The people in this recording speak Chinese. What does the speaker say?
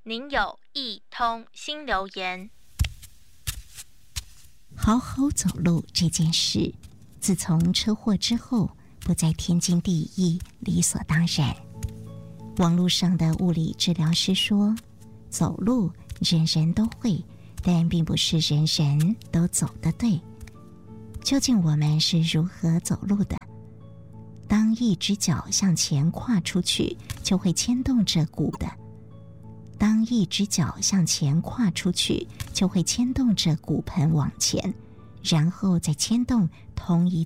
您有一通新留言。 好好走路这件事，自从车祸之后，不再天经地义、理所当然。网络上的物理治疗师说，走路人人都会，但并不是人人都走得对。究竟我们是如何走路的？当一只脚向前跨出去，就会牵动着骨的。当一只脚向前跨出去，就会牵动着骨盆往前，然后再牵动同一